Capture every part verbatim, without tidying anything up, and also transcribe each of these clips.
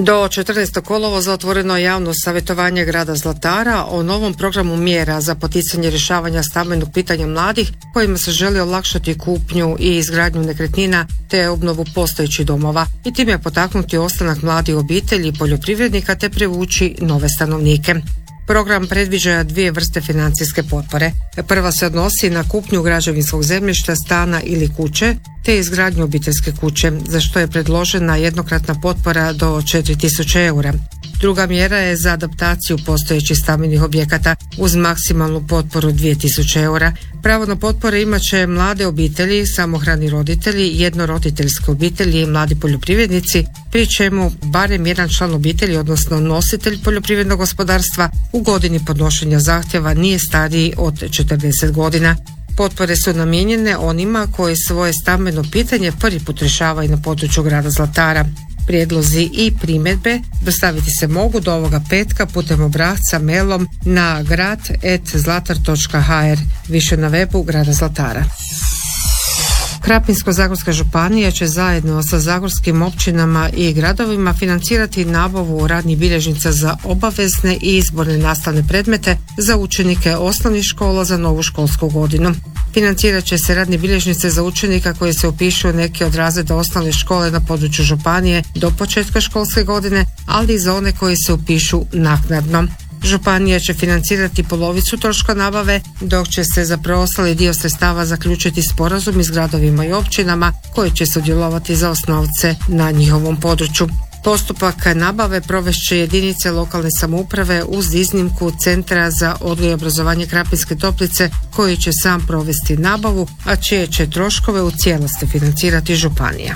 Do četrnaestog kolovoza otvoreno je javno savjetovanje grada Zlatara o novom programu mjera za poticanje rješavanja stambenog pitanja mladih kojima se želi olakšati kupnju i izgradnju nekretnina te obnovu postojećih domova i time potaknuti ostanak mladih obitelji i poljoprivrednika te privući nove stanovnike. Program predviđa dvije vrste financijske potpore. Prva se odnosi na kupnju građevinskog zemljišta, stana ili kuće, te izgradnju obiteljske kuće, za što je predložena jednokratna potpora do četiri tisuće eura. Druga mjera je za adaptaciju postojećih stambenih objekata uz maksimalnu potporu dvije tisuće eura. Pravo na potpore imat će mlade obitelji, samohrani roditelji, jednoroditeljske obitelji i mladi poljoprivrednici, pri čemu barem jedan član obitelji, odnosno nositelj poljoprivrednog gospodarstva, u godini podnošenja zahtjeva nije stariji od četrdeset godina. Potpore su namijenjene onima koji svoje stambeno pitanje prvi put rješavaju na području grada Zlatara. Prijedlozi i primjedbe dostaviti se mogu do ovoga petka putem obrasca mailom na grad at zlatar točka h r, više na webu grada Zlatara. Krapinsko-zagorska županija će zajedno sa zagorskim općinama i gradovima financirati nabavu radnih bilježnica za obavezne i izborne nastavne predmete za učenike osnovnih škola za novu školsku godinu. Financirat će se radne bilježnice za učenika koji se upišu u neke od razreda osnovne škole na području županije do početka školske godine, ali i za one koji se upišu naknadno. Županija će financirati polovicu troška nabave, dok će se za preostali dio sredstava zaključiti sporazum s gradovima i općinama koji će sudjelovati za osnovce na njihovom području. Postupak nabave provešće jedinice lokalne samouprave uz iznimku Centra za odgoj i obrazovanje Krapinske Toplice koji će sam provesti nabavu, a čije će troškove u cijelosti financirati županija.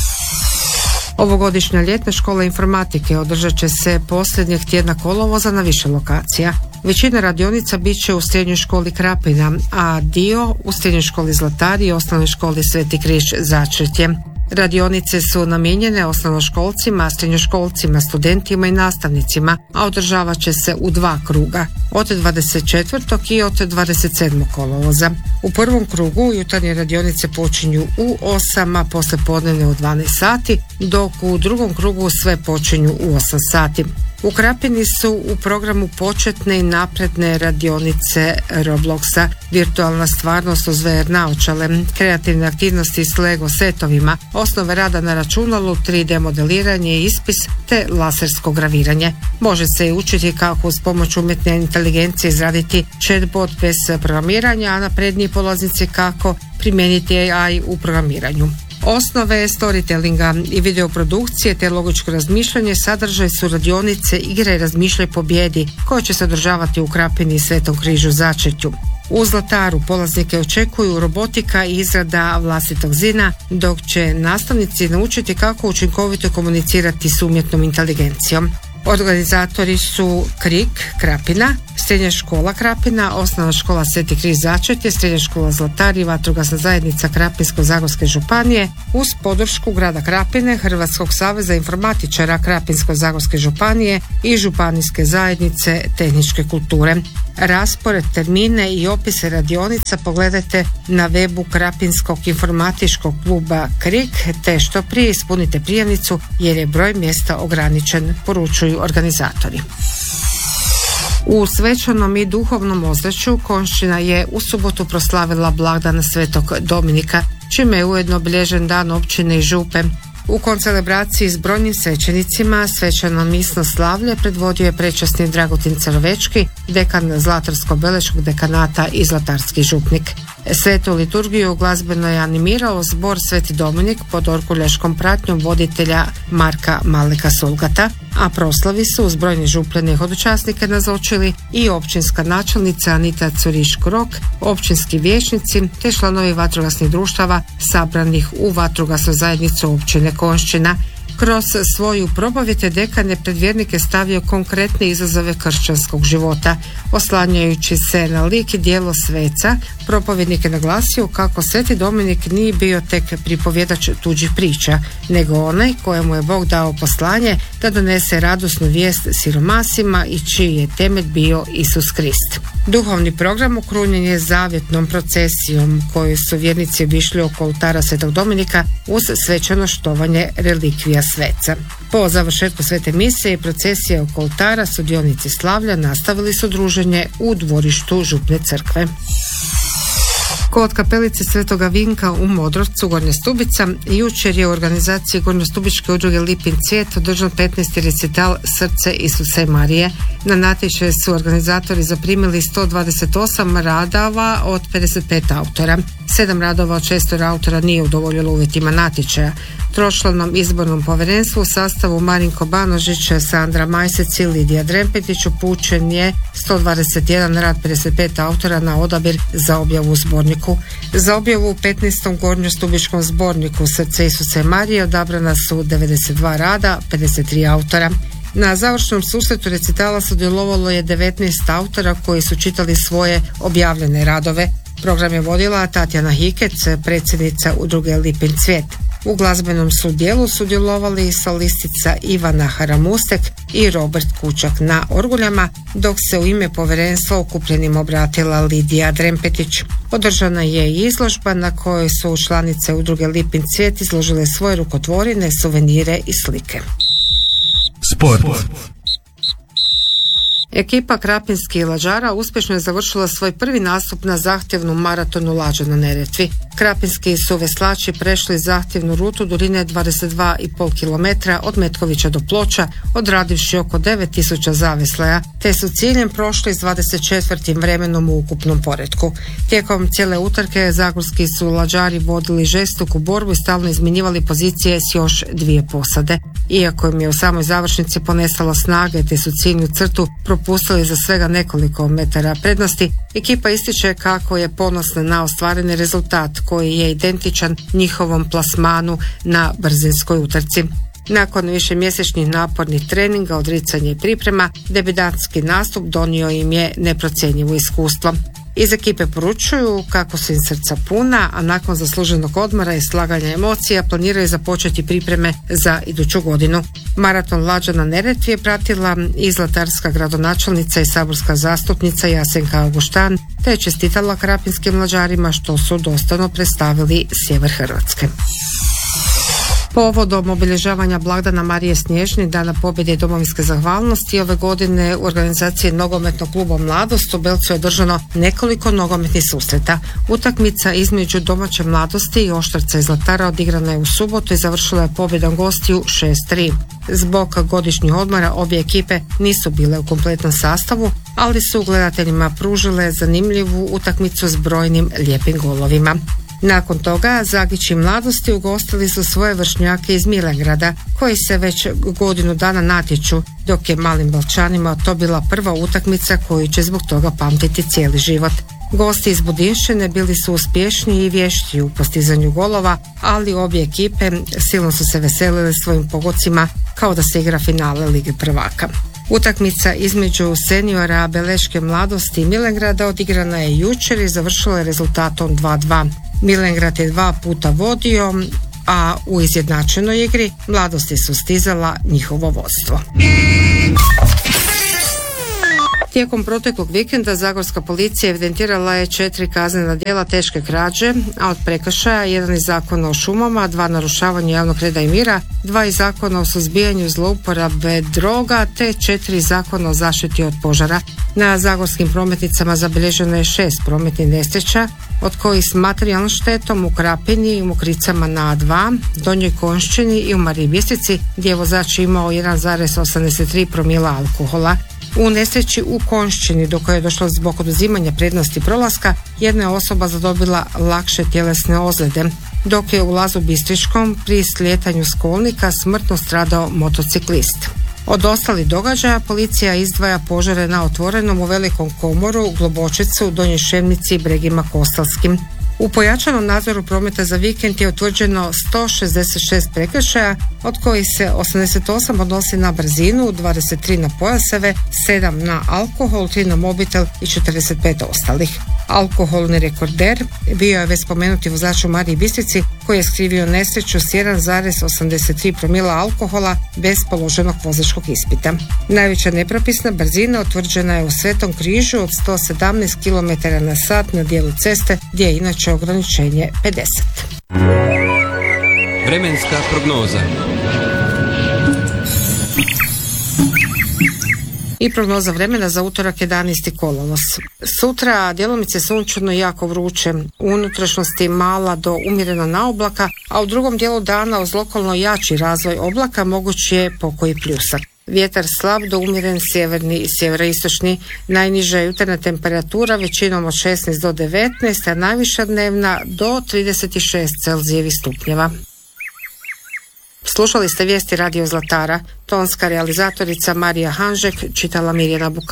Ovogodišnja ljetna škola informatike održat će se posljednjeg tjedna kolovoza na više lokacija. Većina radionica bit će u srednjoj školi Krapina, a dio u srednjoj školi Zlatari i osnovnoj školi Sveti Križ Začretje. Radionice su namijenjene osnovnoškolcima, srednjoškolcima, studentima i nastavnicima, a održavat će se u dva kruga, od dvadeset četvrtog i od dvadeset sedmog kolovoza. U prvom krugu jutarnje radionice počinju u osam, a poslijepodnevne u dvanaest sati, dok u drugom krugu sve počinju u osam sati. U Krapini su u programu početne i napredne radionice Robloxa, virtualna stvarnost uz ve er naočale, kreativne aktivnosti s Lego setovima, osnove rada na računalu, tri de modeliranje i ispis te lasersko graviranje. Može se i učiti kako uz pomoć umjetne inteligencije izraditi chatbot bez programiranja, a napredniji polaznici kako primijeniti a i u programiranju. Osnove storytellinga i videoprodukcije te logičko razmišljanje sadržaj su radionice Igre i razmišljaj pobjedi koje će se održavati u Krapini i Svetom Križu Začretju. U Zlataru polaznike očekuju robotika i izrada vlastitog zina, dok će nastavnici naučiti kako učinkovito komunicirati s umjetnom inteligencijom. Organizatori su KRIK Krapina, Srednja škola Krapina, Osnovna škola Sveti Križ Začretje, Srednja škola Zlatar i Vatrogasna zajednica Krapinsko-zagorske županije uz podršku grada Krapine, Hrvatskog saveza informatičara Krapinsko-zagorske županije i Županijske zajednice tehničke kulture. Raspored, termine i opise radionica pogledajte na webu Krapinskog informatičkog kluba KRIK, te što prije ispunite prijavnicu jer je broj mjesta ograničen, poručuju organizatori. U svečanom i duhovnom ozračju Konjšćina je u subotu proslavila blagdan Svetog Dominika, čime je ujedno obilježen dan općine i župe. U koncelebraciji s brojnim svećenicima svečano misno slavlje predvodio je prečasni Dragutin Crvečki, dekan Zlatarsko-Beleškog dekanata i zlatarski župnik. Svetu liturgiju glazbeno je animirao zbor Sveti Dominik pod orkuljaškom pratnjom voditelja Marka Maleka Sulgata, a proslavi su uz brojne župljane i hodočasnike nazočili i općinska načelnica Anita Curiš-Krok, općinski vijećnici te članovi vatrogasnih društava sabranih u vatrogasnu zajednicu općine Konjšćina. Kroz svoju probavite dekan je pred vjernike stavio konkretne izazove kršćanskog života. Oslanjajući se na lik i djelo sveca, propovjednik je naglasio kako Sveti Dominik nije bio tek pripovjedač tuđih priča, nego onaj kojemu je Bog dao poslanje da donese radosnu vijest siromasima i čiji je temelj bio Isus Krist. Duhovni program okrunjen je zavjetnom procesijom koju su vjernici obišli oko oltara Svetog Dominika uz svečano štovanje relikvija sveca. Po završetku svete mise i procesije oko oltara sudionici slavlja nastavili su druženje u dvorištu župne crkve. Kod kapelice Svetoga Vinka u Modrovcu, Gornja Stubica, jučer je u organizaciji Gornjostubičke udruge Lipin cvijet održan petnaesti recital Srce Isuse i Marije. Na natječaj su organizatori zaprimili sto dvadeset osam radova od pedeset pet autora. Sedam radova od šest autora nije udovoljilo uvjetima natječaja. Tročlanom izbornom povjerenstvu u sastavu Marinko Banožić, Sandra Majsec i Lidija Drempetić upućen je sto dvadeset jedan rad pedeset pet autora na odabir za objavu u zborniku. Za objavu u petnaestom Gornjostubičkom zborniku Srce Isuse i Marije odabrana su devedeset dva rada, pedeset tri autora. Na završnom susretu recitala sudjelovalo je devetnaest autora koji su čitali svoje objavljene radove. Program je vodila Tatjana Hikec, predsjednica udruge Lipin cvijet. U glazbenom su dijelu sudjelovali solistica Ivana Haramustek i Robert Kučak na orguljama, dok se u ime povjerenstva okupljenim obratila Lidija Drempetić. Održana je i izložba na kojoj su članice udruge Lipin cvijet izložile svoje rukotvorine, suvenire i slike. Sport. Ekipa krapinskih lađara uspješno je završila svoj prvi nastup na zahtjevnom maratonu lađa na Neretvi. Krapinski su veslači prešli zahtjevnu rutu duljine dvadeset dva i pol kilometra od Metkovića do Ploča, odradivši oko devet tisuća zaveslaja, te su ciljem prošli s dvadeset četvrtim vremenom u ukupnom poretku. Tijekom cijele utrke zagorski su lađari vodili žestoku borbu i stalno izmjenjivali pozicije s još dvije posade. Iako im je u samoj završnici ponestalo snage te su ciljnu crtu propustili za svega nekoliko metara prednosti, ekipa ističe kako je ponosna na ostvareni rezultat koji je identičan njihovom plasmanu na brzinskoj utrci. Nakon višemjesečnih napornih treninga, odricanja i priprema, debitantski nastup donio im je neprocjenjivo iskustvo. Iz ekipe poručuju kako su im srca puna, a nakon zasluženog odmora i slaganja emocija planiraju započeti pripreme za iduću godinu. Maraton lađa na Neretvi je pratila i zlatarska gradonačelnica i saborska zastupnica Jasenka Auguštan, te je čestitala krapinskim lađarima što su dostojno predstavili sjever Hrvatske. Povodom obilježavanja blagdana Marije Snježne, Dana pobjede i domovinske zahvalnosti, ove godine u organizaciji nogometnog kluba Mladost u Belcu je održano nekoliko nogometnih susreta. Utakmica između domaće Mladosti i Oštarca i Zlatara odigrana je u subotu i završila je pobjedom gostiju šest tri. Zbog godišnjih odmora obje ekipe nisu bile u kompletnom sastavu, ali su gledateljima pružile zanimljivu utakmicu s brojnim lijepim golovima. Nakon toga Zagići Mladosti ugostili su svoje vršnjake iz Milengrada koji se već godinu dana natječu, dok je malim Belčanima to bila prva utakmica koju će zbog toga pamtiti cijeli život. Gosti iz Budinšćine bili su uspješniji i vještiji u postizanju golova, ali obje ekipe silno su se veselile svojim pogodcima kao da se igra finale Lige prvaka. Utakmica između seniora Beleške Mladosti i Milengrada odigrana je jučer i završila je rezultatom dva dva. Milengrad je dva puta vodio, a u izjednačenoj igri Mladosti su stizala njihovo vodstvo. Tijekom proteklog vikenda zagorska policija evidentirala je četiri kaznena djela teške krađe, a od prekršaja jedan iz Zakona o šumama, dva narušavanja javnog reda i mira, dva iz Zakona o suzbijanju zlouporabe droga, te četiri Zakona o zaštiti od požara. Na zagorskim prometnicama zabilježeno je šest prometnih nesreća, od kojih s materijalnom štetom u Krapini i u Mokricama na A dva, Donjoj Konjšćini i u Mariji Bistrici, gdje je vozač imao jedan zarez osamdeset tri promila alkohola. U nesreći u Konjšćini, do koje je došlo zbog oduzimanja prednosti prolaska, jedna je osoba zadobila lakše tjelesne ozljede, dok je u Lazu Bistričkom pri slijetanju s kolnika smrtno stradao motociklist. Od ostalih događaja policija izdvaja požare na otvorenom u Velikom Komoru, Globočicu, Donjoj Šemnici i Bregima Kostalskim. U pojačanom nadzoru prometa za vikend je utvrđeno sto šezdeset šest prekršaja, od kojih se osamdeset osam odnosi na brzinu, dvadeset tri na pojaseve, sedam na alkohol, tri na mobitel i četrdeset pet ostalih. Alkoholni rekorder bio je već spomenuti vozač u Mariji Bistrici koji je skrivio nesreću s jedan zarez osamdeset tri promila alkohola bez položenog vozačkog ispita. Najveća nepropisna brzina utvrđena je u Svetom Križu od sto sedamnaest kilometara na sat na dijelu ceste gdje je inače ograničenje pedeset. Vremenska prognoza. I prognoza vremena za utorak jedanaesti kolovoz. Sutra djelomice sunčano i jako vruće, u unutrašnjosti mala do umjerena naoblaka, a u drugom dijelu dana uz lokalno jači razvoj oblaka moguć je pokoji pljusak. Vjetar slab do umjeren sjeverni i sjeveroistočni, najniža jutarnja temperatura većinom od šesnaest do devetnaest, a najviša dnevna do trideset šest Celzijevih stupnjeva. Slušali ste vijesti Radio Zlatara, tonska realizatorica Marija Hanžek, čitala Mirjana Buka.